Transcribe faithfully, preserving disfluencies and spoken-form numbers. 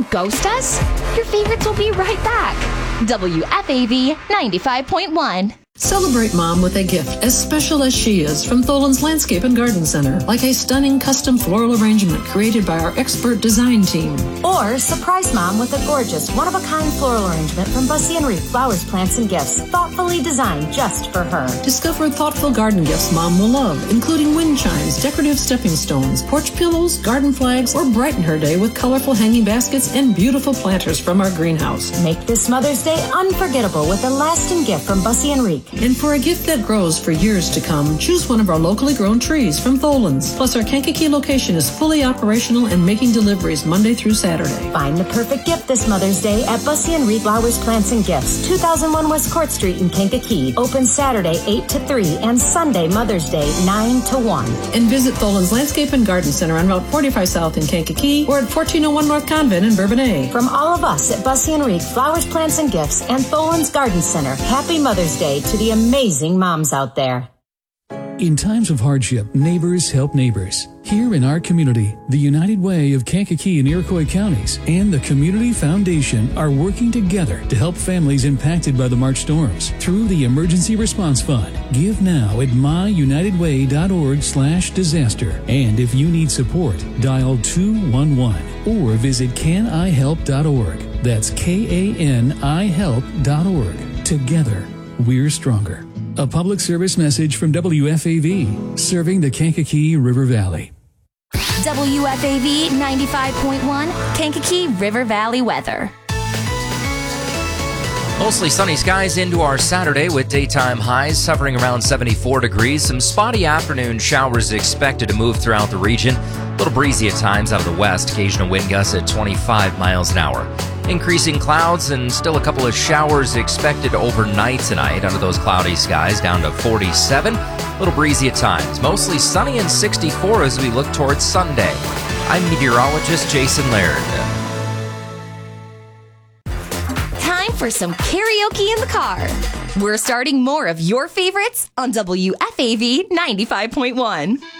don't ghost us, your favorites will be right back. W F A V ninety-five point one. Celebrate Mom with a gift as special as she is from Tholen's Landscape and Garden Center, like a stunning custom floral arrangement created by our expert design team. Or surprise Mom with a gorgeous one-of-a-kind floral arrangement from Bussy and Reef Flowers, Plants, and Gifts, thoughtfully designed just for her. Discover thoughtful garden gifts Mom will love, including wind chimes, decorative stepping stones, porch pillows, garden flags, or brighten her day with colorful hanging baskets and beautiful planters from our greenhouse. Make this Mother's Day unforgettable with a lasting gift from Bussy and Reef. And for a gift that grows for years to come, choose one of our locally grown trees from Tholen's. Plus, our Kankakee location is fully operational and making deliveries Monday through Saturday. Find the perfect gift this Mother's Day at Bussy and Reed Flowers, Plants, and Gifts, two thousand one West Court Street in Kankakee. Open Saturday eight to three and Sunday Mother's Day nine to one. And visit Tholen's Landscape and Garden Center on Route forty-five South in Kankakee or at fourteen oh one North Convent in Bourbonnais. From all of us at Bussy and Reed Flowers, Plants, and Gifts and Tholen's Garden Center, happy Mother's Day to the amazing moms out there. In times of hardship, neighbors help neighbors. Here in our community, the United Way of Kankakee and Iroquois counties and the Community Foundation are working together to help families impacted by the March storms through the Emergency Response Fund. Give now at myunitedway.org slash disaster. And if you need support, dial two one one or visit can I help dot org. That's K A N I help dot org. Together, we're stronger. A public service message from W F A V, serving the Kankakee River Valley. W F A V ninety-five point one, Kankakee River Valley weather. Mostly sunny skies into our Saturday with daytime highs hovering around seventy-four degrees. Some spotty afternoon showers expected to move throughout the region. A little breezy at times out of the west, occasional wind gusts at twenty-five miles an hour. Increasing clouds and still a couple of showers expected overnight tonight under those cloudy skies, down to forty-seven. A little breezy at times. Mostly sunny and sixty-four as we look towards Sunday. I'm meteorologist Jason Laird. Time for some karaoke in the car. We're starting more of your favorites on W F A V ninety-five point one.